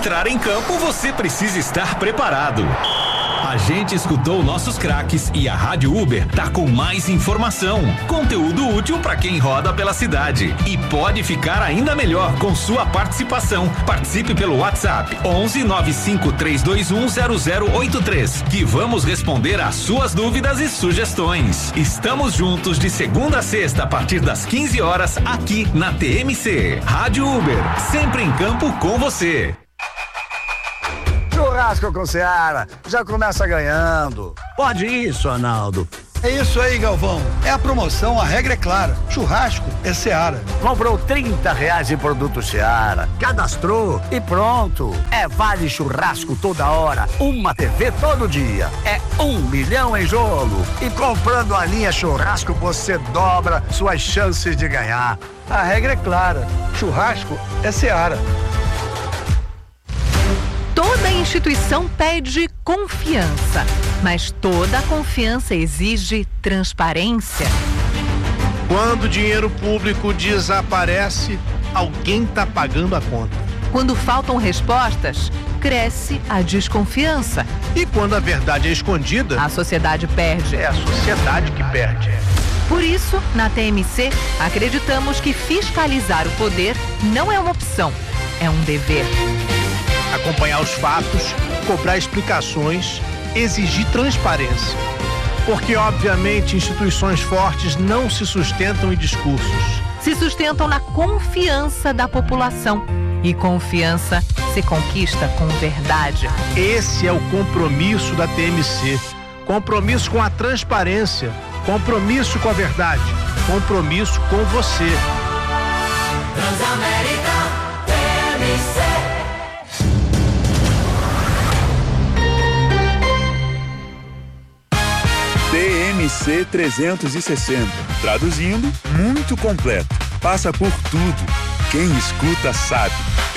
entrar em campo, você precisa estar preparado. A gente escutou nossos craques e a Rádio Uber tá com mais informação, conteúdo útil para quem roda pela cidade e pode ficar ainda melhor com sua participação. Participe pelo WhatsApp 11 95 321 0083 que vamos responder às suas dúvidas e sugestões. Estamos juntos de segunda a sexta a partir das 15 horas aqui na TMC. Rádio Uber, sempre em campo com você. Churrasco com Seara, já começa ganhando. Pode isso, Arnaldo. É isso aí, Galvão. É a promoção, a regra é clara. Churrasco é Seara. Comprou R$30 em produto Seara, cadastrou e pronto. É vale churrasco toda hora, uma TV todo dia. É 1 milhão em jogo. E comprando a linha churrasco, você dobra suas chances de ganhar. A regra é clara. Churrasco é Seara. Toda instituição pede confiança, mas toda confiança exige transparência. Quando o dinheiro público desaparece, alguém está pagando a conta. Quando faltam respostas, cresce a desconfiança. E quando a verdade é escondida, a sociedade perde. É a sociedade que perde. Por isso, na TMC, acreditamos que fiscalizar o poder não é uma opção, é um dever. Acompanhar os fatos, cobrar explicações, exigir transparência. Porque, obviamente, instituições fortes não se sustentam em discursos. Se sustentam na confiança da população. E confiança se conquista com verdade. Esse é o compromisso da TMC. Compromisso com a transparência. Compromisso com a verdade. Compromisso com você. Transamérica TMC. TMC 360. Traduzindo, muito completo. Passa por tudo. Quem escuta sabe.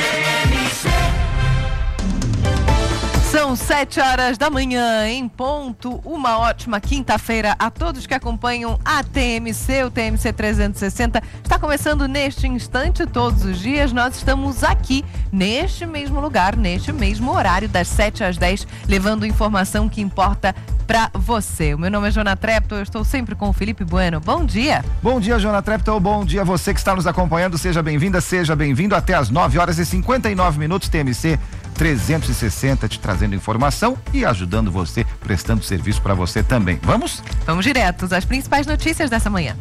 São 7 horas da manhã, em ponto. Uma ótima quinta-feira a todos que acompanham a TMC, o TMC 360. Está começando neste instante, todos os dias. Nós estamos aqui, neste mesmo lugar, neste mesmo horário, das 7 às 10, levando informação que importa para você. O meu nome é Jona Trepto, eu estou sempre com o Felipe Bueno. Bom dia. Bom dia, Jona Trepto. Bom dia a você que está nos acompanhando. Seja bem-vinda, seja bem-vindo. Até às 9h59, TMC 360, te trazendo informação e ajudando você, prestando serviço para você também. Vamos? Vamos diretos às principais notícias dessa manhã.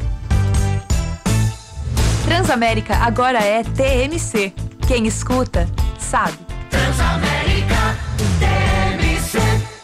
Transamérica agora é TMC. Quem escuta, sabe. Transamérica TMC.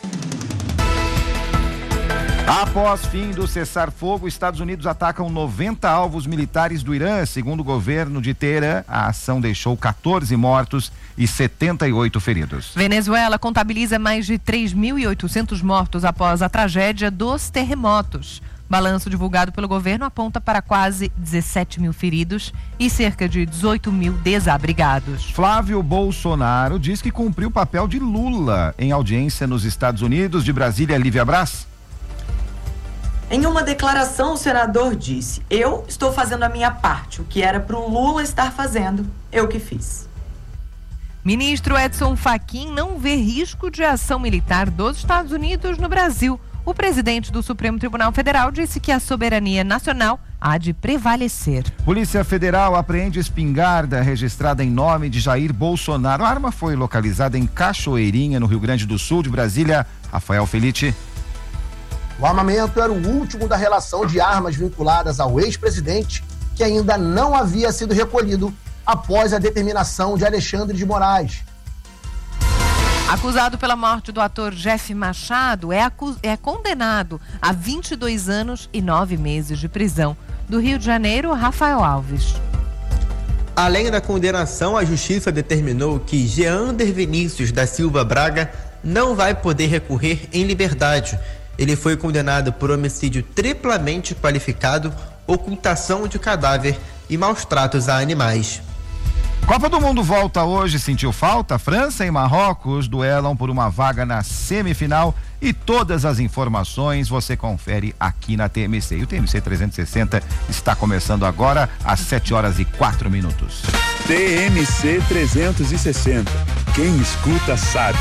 Após fim do cessar-fogo, Estados Unidos atacam 90 alvos militares do Irã. Segundo o governo de Teherã, a ação deixou 14 mortos e 78 feridos. Venezuela contabiliza mais de 3.800 mortos após a tragédia dos terremotos. Balanço divulgado pelo governo aponta para quase 17 mil feridos e cerca de 18 mil desabrigados. Flávio Bolsonaro diz que cumpriu o papel de Lula em audiência nos Estados Unidos. De Brasília, Lívia Brás. Em uma declaração, o senador disse: eu estou fazendo a minha parte, o que era para o Lula estar fazendo, eu que fiz. Ministro Edson Fachin não vê risco de ação militar dos Estados Unidos no Brasil. O presidente do Supremo Tribunal Federal disse que a soberania nacional há de prevalecer. Polícia Federal apreende espingarda registrada em nome de Jair Bolsonaro. A arma foi localizada em Cachoeirinha, no Rio Grande do Sul. De Brasília, Rafael Felite. O armamento era o último da relação de armas vinculadas ao ex-presidente, que ainda não havia sido recolhido após a determinação de Alexandre de Moraes. Acusado pela morte do ator Jeff Machado, é condenado a 22 anos e 9 meses de prisão. Do Rio de Janeiro, Rafael Alves. Além da condenação, a Justiça determinou que Jeander Vinícius da Silva Braga não vai poder recorrer em liberdade. Ele foi condenado por homicídio triplamente qualificado, ocultação de cadáver e maus tratos a animais. Copa do Mundo volta hoje, sentiu falta? França e Marrocos duelam por uma vaga na semifinal e todas as informações você confere aqui na TMC. E o TMC 360 está começando agora às 7h04. TMC 360, Quem escuta sabe.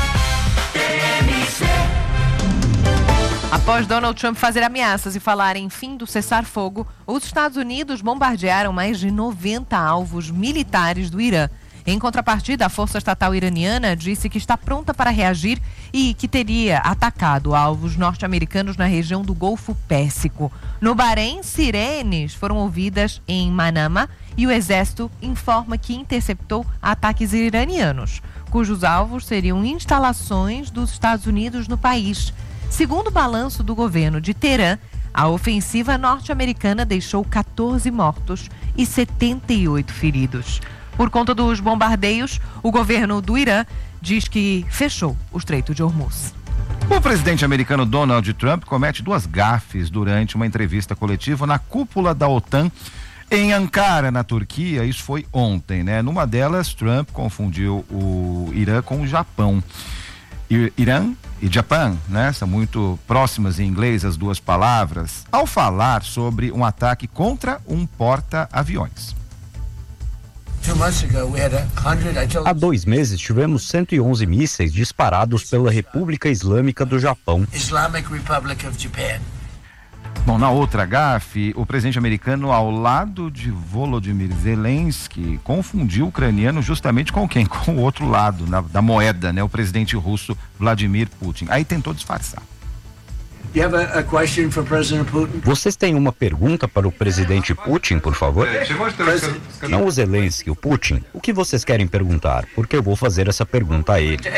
Após Donald Trump fazer ameaças e falar em fim do cessar-fogo, os Estados Unidos bombardearam mais de 90 alvos militares do Irã. Em contrapartida, a Força Estatal Iraniana disse que está pronta para reagir e que teria atacado alvos norte-americanos na região do Golfo Pérsico. No Bahrein, sirenes foram ouvidas em Manama e o exército informa que interceptou ataques iranianos, cujos alvos seriam instalações dos Estados Unidos no país. Segundo o balanço do governo de Teherã, a ofensiva norte-americana deixou 14 mortos e 78 feridos. Por conta dos bombardeios, o governo do Irã diz que fechou o Estreito de Hormuz. O presidente americano Donald Trump comete 2 gafes durante uma entrevista coletiva na cúpula da OTAN em Ankara, na Turquia. Isso foi ontem, né? Numa delas, Trump confundiu o Irã com o Japão. Irã e Japão, né? São muito próximas em inglês as duas palavras, ao falar sobre um ataque contra um porta-aviões. Há 2 meses tivemos 111 mísseis disparados pela República Islâmica do Japão. Bom, na outra gafe, o presidente americano, ao lado de Volodymyr Zelensky, confundiu o ucraniano justamente com quem? Com o outro lado da moeda, né? O presidente russo Vladimir Putin. Aí tentou disfarçar. Vocês têm uma pergunta para o presidente Putin, por favor? Não o Zelensky, o Putin. O que vocês querem perguntar? Porque eu vou fazer essa pergunta a ele.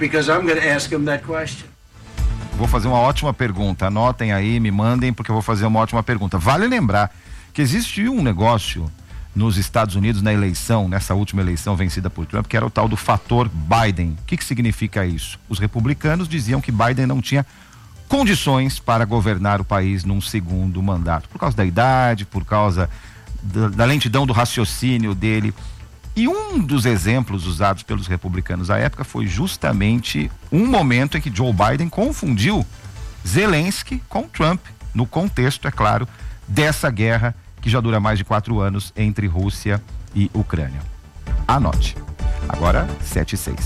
Vou fazer uma ótima pergunta. Anotem aí, me mandem, porque eu vou fazer uma ótima pergunta. Vale lembrar que existe um negócio nos Estados Unidos na eleição, nessa última eleição vencida por Trump, que era o tal do fator Biden. O que significa isso? Os republicanos diziam que Biden não tinha condições para governar o país num segundo mandato, por causa da idade, por causa da lentidão do raciocínio dele. E um dos exemplos usados pelos republicanos à época foi justamente um momento em que Joe Biden confundiu Zelensky com Trump, no contexto, é claro, dessa guerra que já dura mais de 4 anos entre Rússia e Ucrânia. Anote. Agora, 7:06.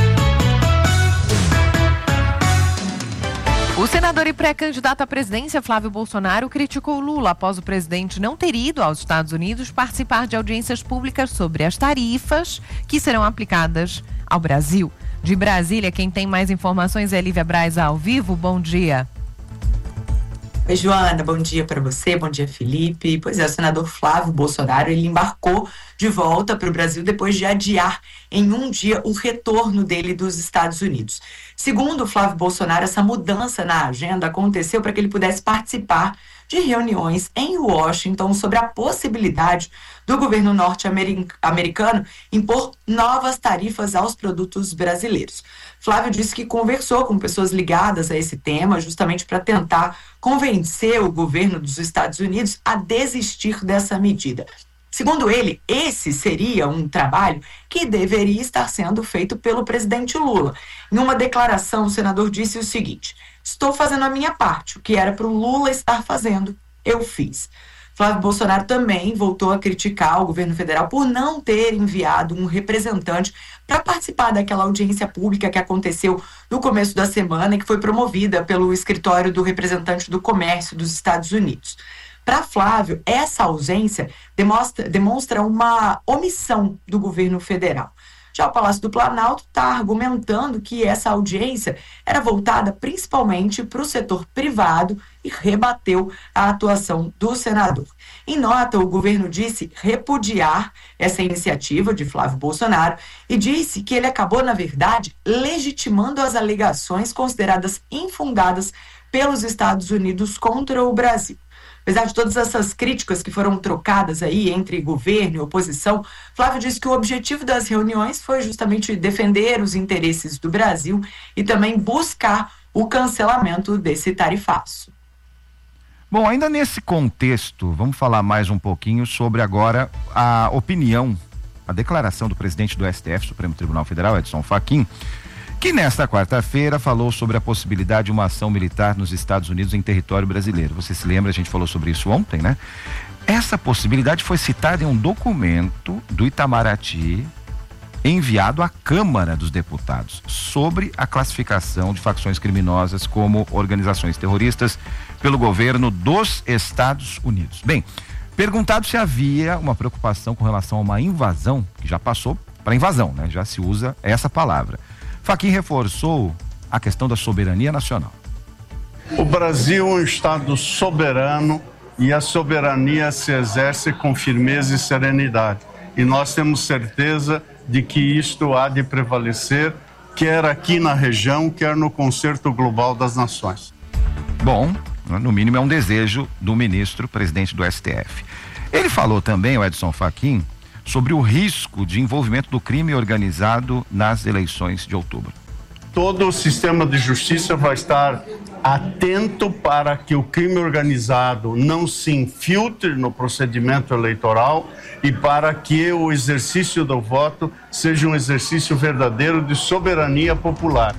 O senador e pré-candidato à presidência Flávio Bolsonaro criticou Lula após o presidente não ter ido aos Estados Unidos participar de audiências públicas sobre as tarifas que serão aplicadas ao Brasil. De Brasília, quem tem mais informações é Lívia Braz ao vivo. Bom dia. Oi, Joana, bom dia para você, bom dia, Felipe. Pois é, o senador Flávio Bolsonaro, ele embarcou de volta para o Brasil depois de adiar em um dia o retorno dele dos Estados Unidos. Segundo Flávio Bolsonaro, essa mudança na agenda aconteceu para que ele pudesse participar de reuniões em Washington sobre a possibilidade do governo norte-americano impor novas tarifas aos produtos brasileiros. Flávio disse que conversou com pessoas ligadas a esse tema justamente para tentar convencer o governo dos Estados Unidos a desistir dessa medida. Segundo ele, esse seria um trabalho que deveria estar sendo feito pelo presidente Lula. Em uma declaração, o senador disse o seguinte: estou fazendo a minha parte, o que era para o Lula estar fazendo, eu fiz. Flávio Bolsonaro também voltou a criticar o governo federal por não ter enviado um representante para participar daquela audiência pública que aconteceu no começo da semana e que foi promovida pelo escritório do representante do comércio dos Estados Unidos. Para Flávio, essa ausência demonstra uma omissão do governo federal. Já o Palácio do Planalto está argumentando que essa audiência era voltada principalmente para o setor privado e rebateu a atuação do senador. Em nota, o governo disse repudiar essa iniciativa de Flávio Bolsonaro e disse que ele acabou, na verdade, legitimando as alegações consideradas infundadas pelos Estados Unidos contra o Brasil. Apesar de todas essas críticas que foram trocadas aí entre governo e oposição, Flávio disse que o objetivo das reuniões foi justamente defender os interesses do Brasil e também buscar o cancelamento desse tarifaço. Bom, ainda nesse contexto, vamos falar mais um pouquinho sobre agora a opinião, a declaração do presidente do STF, Supremo Tribunal Federal, Edson Fachin, que nesta quarta-feira falou sobre a possibilidade de uma ação militar nos Estados Unidos em território brasileiro. Você se lembra, a gente falou sobre isso ontem, né? Essa possibilidade foi citada em um documento do Itamaraty enviado à Câmara dos Deputados sobre a classificação de facções criminosas como organizações terroristas pelo governo dos Estados Unidos. Bem, perguntado se havia uma preocupação com relação a uma invasão, que já passou para invasão, né? Já se usa essa palavra. Fachin reforçou a questão da soberania nacional. O Brasil é um Estado soberano e a soberania se exerce com firmeza e serenidade. E nós temos certeza de que isto há de prevalecer, quer aqui na região, quer no concerto global das nações. Bom, no mínimo é um desejo do ministro, presidente do STF. Ele falou também, o Edson Fachin, sobre o risco de envolvimento do crime organizado nas eleições de outubro. Todo o sistema de justiça vai estar atento para que o crime organizado não se infiltre no procedimento eleitoral e para que o exercício do voto seja um exercício verdadeiro de soberania popular.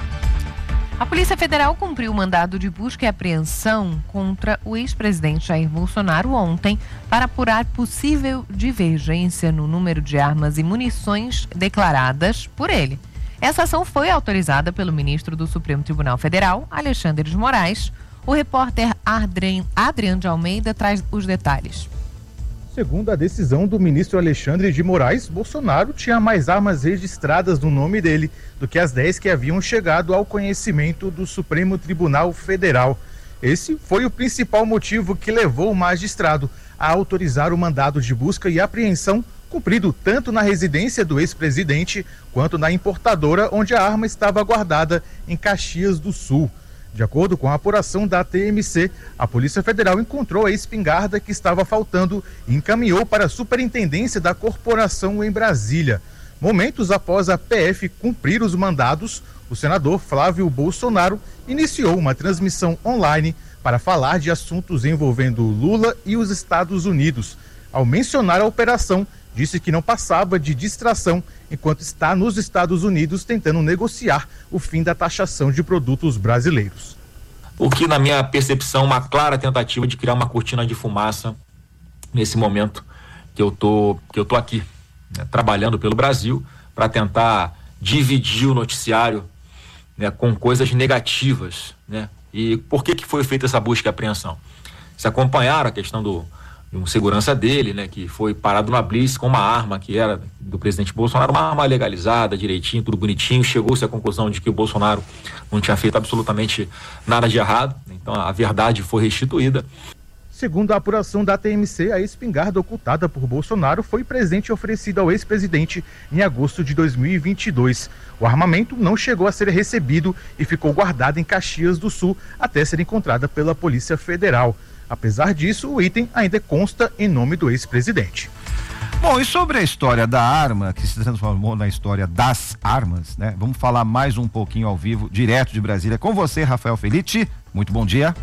A Polícia Federal cumpriu o mandado de busca e apreensão contra o ex-presidente Jair Bolsonaro ontem para apurar possível divergência no número de armas e munições declaradas por ele. Essa ação foi autorizada pelo ministro do Supremo Tribunal Federal, Alexandre de Moraes. O repórter Adriano de Almeida traz os detalhes. Segundo a decisão do ministro Alexandre de Moraes, Bolsonaro tinha mais armas registradas no nome dele do que as 10 que haviam chegado ao conhecimento do Supremo Tribunal Federal. Esse foi o principal motivo que levou o magistrado a autorizar o mandado de busca e apreensão cumprido tanto na residência do ex-presidente quanto na importadora onde a arma estava guardada em Caxias do Sul. De acordo com a apuração da TMC, a Polícia Federal encontrou a espingarda que estava faltando e encaminhou para a Superintendência da Corporação em Brasília. Momentos após a PF cumprir os mandados, o senador Flávio Bolsonaro iniciou uma transmissão online para falar de assuntos envolvendo Lula e os Estados Unidos. Ao mencionar a operação, disse que não passava de distração enquanto está nos Estados Unidos tentando negociar o fim da taxação de produtos brasileiros. O que, na minha percepção, uma clara tentativa de criar uma cortina de fumaça nesse momento que eu tô aqui, né, trabalhando pelo Brasil para tentar dividir o noticiário, né, com coisas negativas, né? E por que foi feita essa busca e apreensão? Se acompanharam a questão do segurança dele, né, que foi parado na blitz com uma arma que era do presidente Bolsonaro, uma arma legalizada, direitinho, tudo bonitinho. Chegou-se à conclusão de que o Bolsonaro não tinha feito absolutamente nada de errado, então a verdade foi restituída. Segundo a apuração da TMC, a espingarda ocultada por Bolsonaro foi presente oferecido ao ex-presidente em agosto de 2022. O armamento não chegou a ser recebido e ficou guardado em Caxias do Sul até ser encontrada pela Polícia Federal. Apesar disso, o item ainda consta em nome do ex-presidente. Bom, e sobre a história da arma, que se transformou na história das armas, né? Vamos falar mais um pouquinho ao vivo, direto de Brasília, com você, Rafael Felitti. Muito bom dia.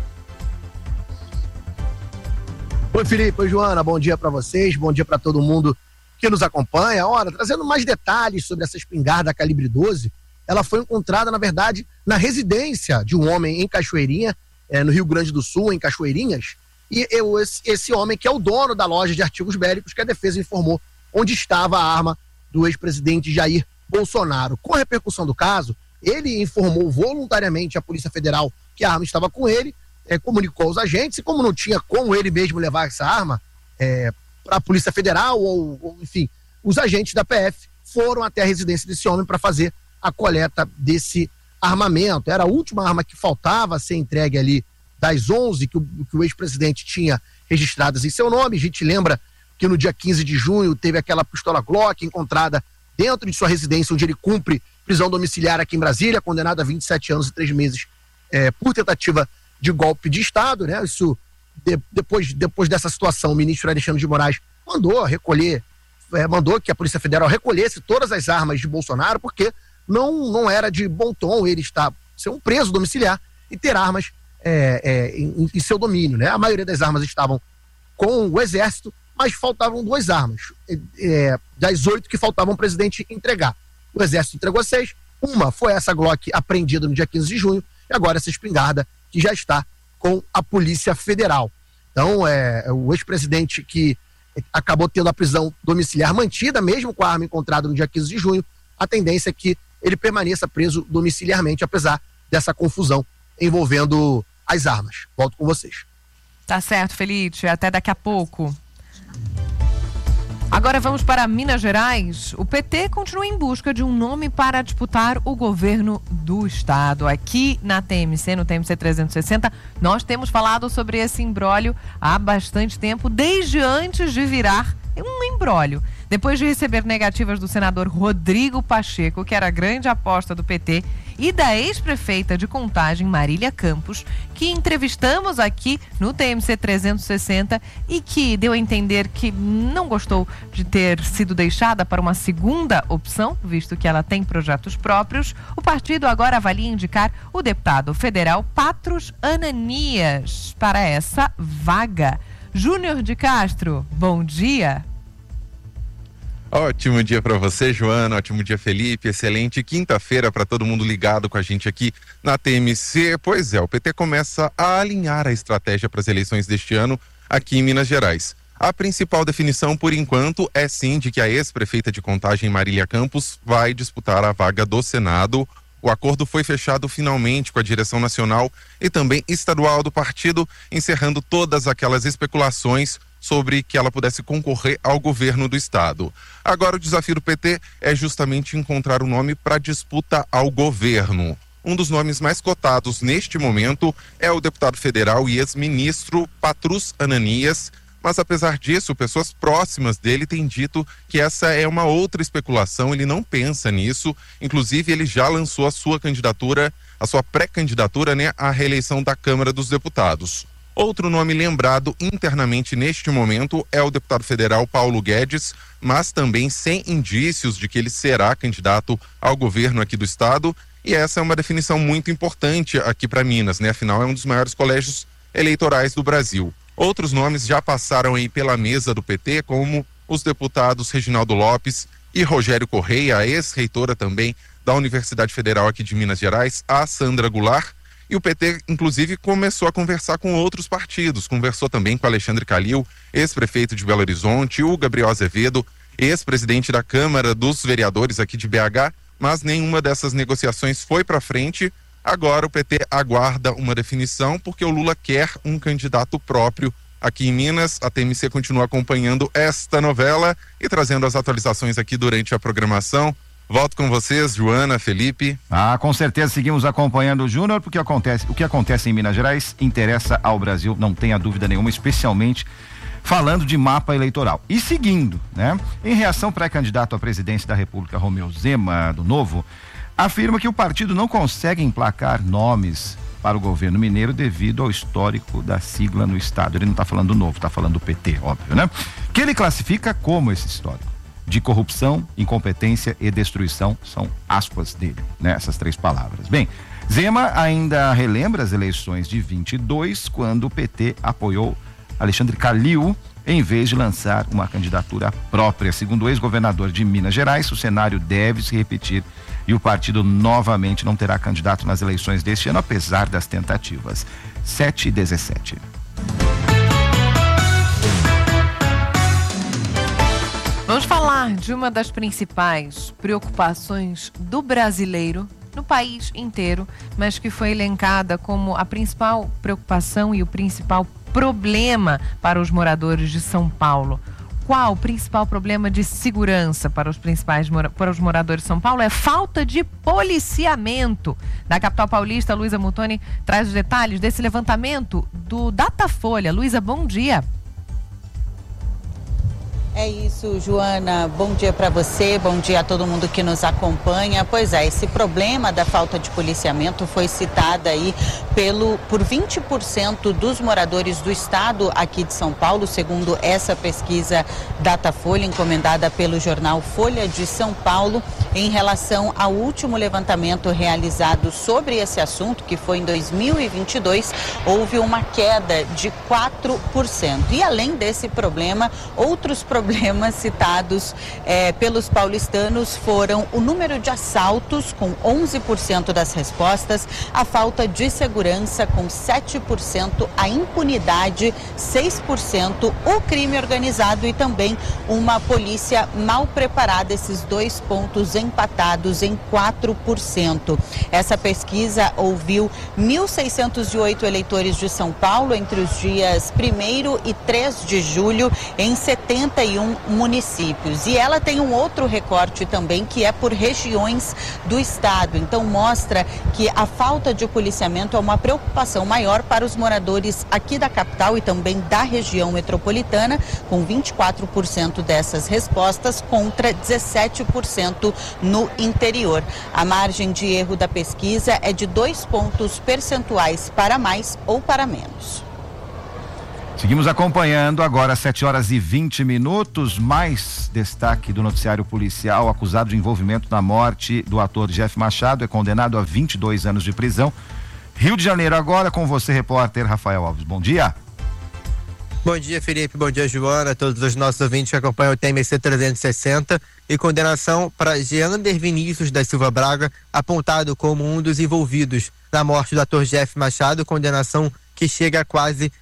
Oi, Felipe, oi, Joana, bom dia para vocês, bom dia para todo mundo que nos acompanha. Ora, trazendo mais detalhes sobre essa espingarda calibre 12, ela foi encontrada, na verdade, na residência de um homem em Cachoeirinha, no Rio Grande do Sul, em Cachoeirinhas, e esse homem que é o dono da loja de artigos bélicos, que a defesa informou onde estava a arma do ex-presidente Jair Bolsonaro. Com a repercussão do caso, ele informou voluntariamente à Polícia Federal que a arma estava com ele, comunicou aos agentes, e como não tinha como ele mesmo levar essa arma para a Polícia Federal, ou enfim, os agentes da PF foram até a residência desse homem para fazer a coleta desse armamento. Era a última arma que faltava ser entregue ali das 11 que o ex-presidente tinha registradas em seu nome. A gente lembra que no dia 15 de junho teve aquela pistola Glock encontrada dentro de sua residência, onde ele cumpre prisão domiciliar aqui em Brasília, condenado a 27 anos e 3 meses por tentativa de golpe de Estado, né? Isso, depois dessa situação, o ministro Alexandre de Moraes mandou que a Polícia Federal recolhesse todas as armas de Bolsonaro, porque não era de bom tom ele ser um preso domiciliar e ter armas em seu domínio, né? A maioria das armas estavam com o Exército, mas faltavam 2 armas, das 8 que faltavam o presidente entregar. O Exército entregou 6, uma foi essa Glock apreendida no dia 15 de junho, e agora essa espingarda que já está com a Polícia Federal. Então, o ex-presidente que acabou tendo a prisão domiciliar mantida, mesmo com a arma encontrada no dia 15 de junho. A tendência é que ele permaneça preso domiciliarmente, apesar dessa confusão envolvendo as armas. Volto com vocês. Tá certo, Felipe. Até daqui a pouco. Agora vamos para Minas Gerais. O PT continua em busca de um nome para disputar o governo do estado. Aqui na TMC, no TMC 360, nós temos falado sobre esse imbróglio há bastante tempo, desde antes de virar um imbróglio. Depois de receber negativas do senador Rodrigo Pacheco, que era a grande aposta do PT, e da ex-prefeita de Contagem, Marília Campos, que entrevistamos aqui no TMC 360 e que deu a entender que não gostou de ter sido deixada para uma segunda opção, visto que ela tem projetos próprios, o partido agora avalia indicar o deputado federal Patros Ananias para essa vaga. Júnior de Castro, bom dia. Ótimo dia para você, Joana. Ótimo dia, Felipe. Excelente quinta-feira para todo mundo ligado com a gente aqui na TMC. Pois é, o PT começa a alinhar a estratégia para as eleições deste ano aqui em Minas Gerais. A principal definição, por enquanto, é sim de que a ex-prefeita de Contagem, Marília Campos, vai disputar a vaga do Senado. O acordo foi fechado finalmente com a direção nacional e também estadual do partido, encerrando todas aquelas especulações sobre que ela pudesse concorrer ao governo do estado. Agora o desafio do PT é justamente encontrar um nome para disputa ao governo. Um dos nomes mais cotados neste momento é o deputado federal e ex-ministro Patros Ananias, mas apesar disso, pessoas próximas dele têm dito que essa é uma outra especulação, ele não pensa nisso, inclusive ele já lançou a sua candidatura, a sua pré-candidatura, à reeleição da Câmara dos Deputados. Outro nome lembrado internamente neste momento é o deputado federal Paulo Guedes, mas também sem indícios de que ele será candidato ao governo aqui do estado, e essa é uma definição muito importante aqui para Minas, afinal é um dos maiores colégios eleitorais do Brasil. Outros nomes já passaram aí pela mesa do PT, como os deputados Reginaldo Lopes e Rogério Correia, a ex-reitora também da Universidade Federal aqui de Minas Gerais, a Sandra Goulart. E o PT, inclusive, começou a conversar com outros partidos. Conversou também com Alexandre Calil, ex-prefeito de Belo Horizonte, o Gabriel Azevedo, ex-presidente da Câmara dos Vereadores aqui de BH, mas nenhuma dessas negociações foi para frente. Agora o PT aguarda uma definição, porque o Lula quer um candidato próprio aqui em Minas. A TMC continua acompanhando esta novela e trazendo as atualizações aqui durante a programação. Volto com vocês, Joana, Felipe. Com certeza seguimos acompanhando o Júnior, porque o que acontece em Minas Gerais interessa ao Brasil, não tenha dúvida nenhuma, especialmente falando de mapa eleitoral. E seguindo, em reação, pré-candidato à presidência da República, Romeu Zema, do Novo, afirma que o partido não consegue emplacar nomes para o governo mineiro devido ao histórico da sigla no estado. Ele não está falando do Novo, está falando do PT, óbvio, Que ele classifica como esse histórico de corrupção, incompetência e destruição, são aspas dele, essas três palavras. Bem, Zema ainda relembra as eleições de 22, quando o PT apoiou Alexandre Calil em vez de lançar uma candidatura própria. Segundo o ex-governador de Minas Gerais, o cenário deve se repetir e o partido novamente não terá candidato nas eleições deste ano, apesar das tentativas. 7h17. Vamos falar de uma das principais preocupações do brasileiro no país inteiro, mas que foi elencada como a principal preocupação e o principal problema para os moradores de São Paulo. Qual o principal problema de segurança para os moradores de São Paulo? É falta de policiamento. Da capital paulista, Luísa Mutoni traz os detalhes desse levantamento do Datafolha. Luísa, bom dia. É isso, Joana. Bom dia para você, bom dia a todo mundo que nos acompanha. Pois é, esse problema da falta de policiamento foi citado aí por 20% dos moradores do estado aqui de São Paulo, segundo essa pesquisa Datafolha, encomendada pelo jornal Folha de São Paulo, em relação ao último levantamento realizado sobre esse assunto, que foi em 2022, houve uma queda de 4%. E além desse problema, outros problemas problemas citados pelos paulistanos foram o número de assaltos, com 11% das respostas, a falta de segurança, com 7%, a impunidade, 6%, o crime organizado e também uma polícia mal preparada, esses 2 pontos empatados em 4%. Essa pesquisa ouviu 1.608 eleitores de São Paulo entre os dias 1º e 3 de julho em 71 municípios. E ela tem um outro recorte também, que é por regiões do estado. Então mostra que a falta de policiamento é uma preocupação maior para os moradores aqui da capital e também da região metropolitana, com 24% dessas respostas contra 17% no interior. A margem de erro da pesquisa é de 2 pontos percentuais para mais ou para menos. Seguimos acompanhando agora, 7h20. Mais destaque do noticiário policial: acusado de envolvimento na morte do ator Jeff Machado é condenado a 22 anos de prisão. Rio de Janeiro agora, com você, repórter Rafael Alves. Bom dia. Bom dia, Felipe. Bom dia, Joana. Todos os nossos ouvintes que acompanham o TMC 360. E condenação para Jeander Vinícius da Silva Braga, apontado como um dos envolvidos na morte do ator Jeff Machado. Condenação que chega a quase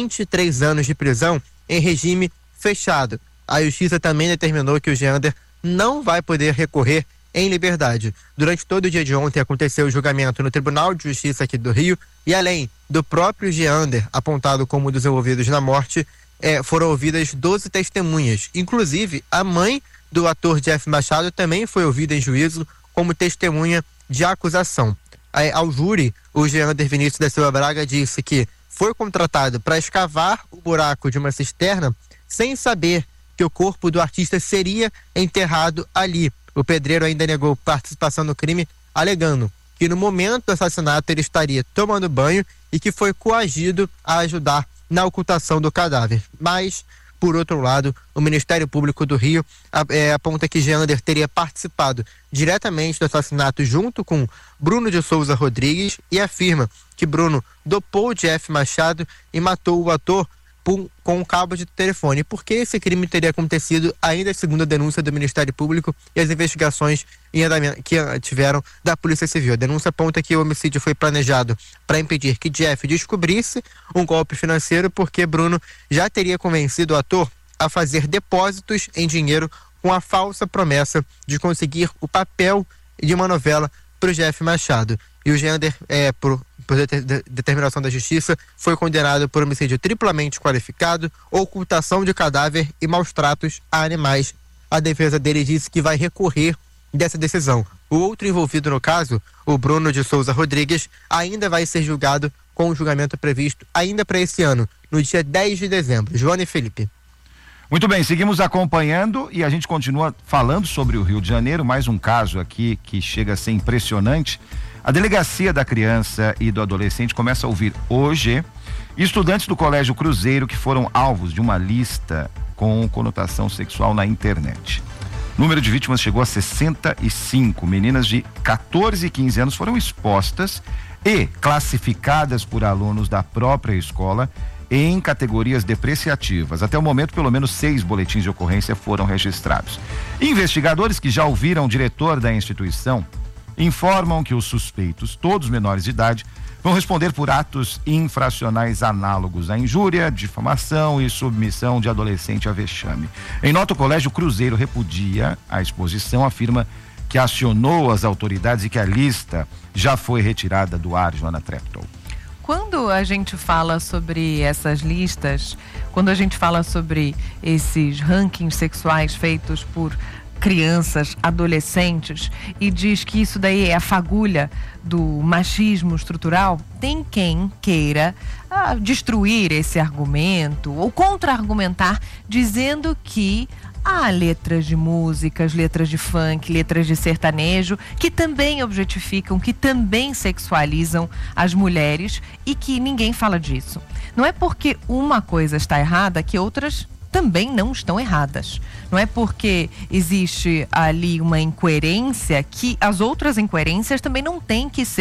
23 anos de prisão em regime fechado. A justiça também determinou que o Jeander não vai poder recorrer em liberdade. Durante todo o dia de ontem aconteceu o julgamento no Tribunal de Justiça aqui do Rio e, além do próprio Jeander, apontado como um dos envolvidos na morte, foram ouvidas 12 testemunhas. Inclusive, a mãe do ator Jeff Machado também foi ouvida em juízo como testemunha de acusação. Ao júri, o Jeander Vinícius da Silva Braga disse que foi contratado para escavar o buraco de uma cisterna sem saber que o corpo do artista seria enterrado ali. O pedreiro ainda negou participação no crime, alegando que no momento do assassinato ele estaria tomando banho e que foi coagido a ajudar na ocultação do cadáver. Mas, por outro lado, o Ministério Público do Rio aponta que Jeander teria participado diretamente do assassinato junto com Bruno de Souza Rodrigues e afirma que Bruno dopou Jeff Machado e matou o ator com um cabo de telefone. Por que esse crime teria acontecido, ainda segundo a denúncia do Ministério Público e as investigações que tiveram da Polícia Civil? A denúncia aponta que o homicídio foi planejado para impedir que Jeff descobrisse um golpe financeiro, porque Bruno já teria convencido o ator a fazer depósitos em dinheiro com a falsa promessa de conseguir o papel de uma novela para o Jeff Machado. E o Jeander, por determinação da justiça, foi condenado por homicídio triplamente qualificado, ocultação de cadáver e maus tratos a animais. A defesa dele disse que vai recorrer dessa decisão. O outro envolvido no caso, o Bruno de Souza Rodrigues, ainda vai ser julgado com o julgamento previsto ainda para esse ano, no dia 10 de dezembro. Joana e Felipe. Muito bem, seguimos acompanhando e a gente continua falando sobre o Rio de Janeiro. Mais um caso aqui que chega a ser impressionante. A Delegacia da Criança e do Adolescente começa a ouvir hoje estudantes do Colégio Cruzeiro que foram alvos de uma lista com conotação sexual na internet. O número de vítimas chegou a 65. Meninas de 14 e 15 anos foram expostas e classificadas por alunos da própria escola em categorias depreciativas. Até o momento, pelo menos 6 boletins de ocorrência foram registrados. Investigadores que já ouviram o diretor da instituição informam que os suspeitos, todos menores de idade, vão responder por atos infracionais análogos à injúria, difamação e submissão de adolescente a vexame. Em nota, o Colégio Cruzeiro repudia a exposição, afirma que acionou as autoridades e que a lista já foi retirada do ar. Joana Treptow. Quando a gente fala sobre essas listas, quando a gente fala sobre esses rankings sexuais feitos por crianças, adolescentes, e diz que isso daí é a fagulha do machismo estrutural, tem quem queira destruir esse argumento ou contra-argumentar, dizendo que há letras de músicas, letras de funk, letras de sertanejo, que também objetificam, que também sexualizam as mulheres e que ninguém fala disso. Não é porque uma coisa está errada que outras também não estão erradas. Não é porque existe ali uma incoerência que as outras incoerências também não têm que ser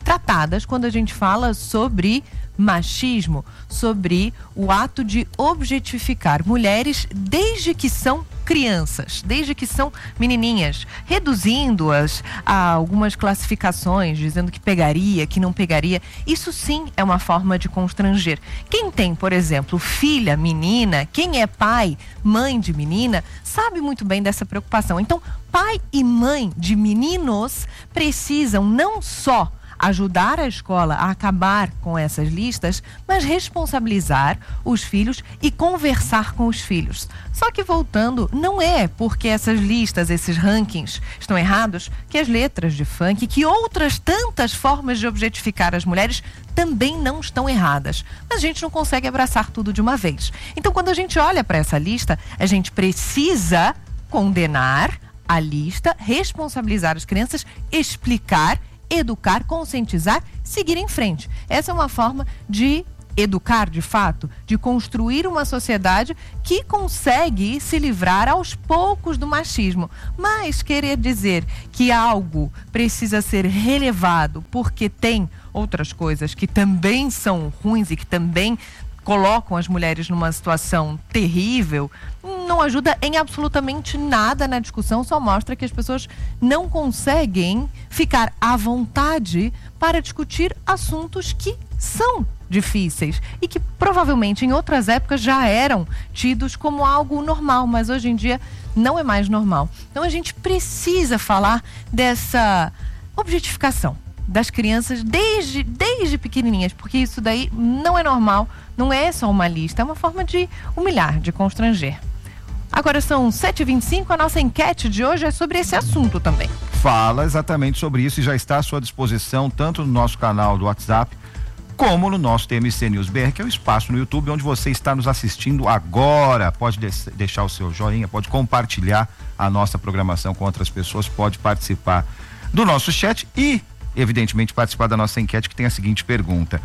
tratadas quando a gente fala sobre machismo, sobre o ato de objetificar mulheres desde que são crianças, desde que são menininhas, reduzindo-as a algumas classificações, dizendo que pegaria, que não pegaria. Isso sim é uma forma de constranger. Quem tem, por exemplo, filha, menina, quem é pai, mãe de menina, sabe muito bem dessa preocupação. Então, pai e mãe de meninos precisam não só ajudar a escola a acabar com essas listas, mas responsabilizar os filhos e conversar com os filhos. Só que voltando, não é porque essas listas, esses rankings estão errados, que as letras de funk, que outras tantas formas de objetificar as mulheres também não estão erradas. Mas a gente não consegue abraçar tudo de uma vez. Então, quando a gente olha para essa lista, a gente precisa condenar a lista, responsabilizar as crianças, explicar, educar, conscientizar, seguir em frente. Essa é uma forma de educar, de fato, de construir uma sociedade que consegue se livrar aos poucos do machismo. Mas querer dizer que algo precisa ser relevado porque tem outras coisas que também são ruins e que também colocam as mulheres numa situação terrível, não ajuda em absolutamente nada na discussão, só mostra que as pessoas não conseguem ficar à vontade para discutir assuntos que são difíceis e que provavelmente em outras épocas já eram tidos como algo normal, mas hoje em dia não é mais normal. Então a gente precisa falar dessa objetificação das crianças desde pequenininhas, porque isso daí não é normal, não é só uma lista, é uma forma de humilhar, de constranger. Agora são 7h25, a nossa enquete de hoje é sobre esse assunto também. Fala exatamente sobre isso e já está à sua disposição tanto no nosso canal do WhatsApp como no nosso TMC News BR, que é o espaço no YouTube onde você está nos assistindo agora. Pode deixar o seu joinha, pode compartilhar a nossa programação com outras pessoas, pode participar do nosso chat e evidentemente participar da nossa enquete, que tem a seguinte pergunta: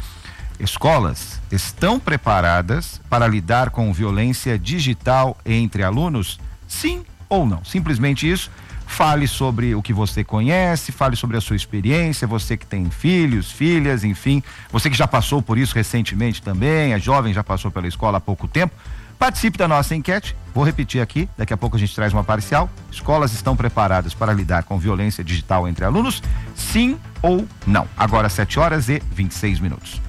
escolas estão preparadas para lidar com violência digital entre alunos? Sim ou não? Simplesmente isso. Fale sobre o que você conhece, fale sobre a sua experiência, você que tem filhos, filhas, enfim, você que já passou por isso recentemente também, a jovem já passou pela escola há pouco tempo. Participe da nossa enquete, vou repetir aqui, daqui a pouco a gente traz uma parcial. Escolas estão preparadas para lidar com violência digital entre alunos? Sim ou não? Agora 7h26.